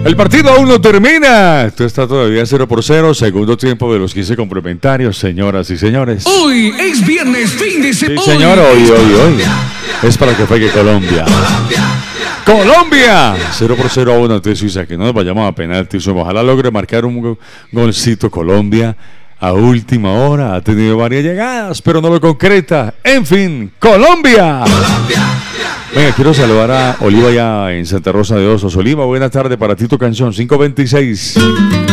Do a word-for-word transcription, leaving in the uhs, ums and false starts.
El partido aún no termina. Esto está todavía cero por cero. Segundo tiempo de los quince complementarios, señoras y señores. Hoy es viernes, fin de semana. Sí, señor, hoy, hoy, hoy. Es para que pegue Colombia. ¡Colombia! cero por cero a uno ante Suiza. Que no nos vayamos a penaltis. Ojalá logre marcar un go- golcito Colombia. A última hora ha tenido varias llegadas, pero no lo concreta. En fin, Colombia. Venga, quiero saludar a Oliva ya en Santa Rosa de Osos. Oliva, buena tarde para ti, tu canción cinco veintiséis.